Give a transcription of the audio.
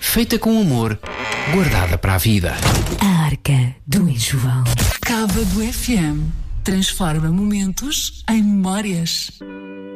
feita com amor, guardada para a vida. A Arca do Enxoval. Cava do FM. Transforma momentos em memórias.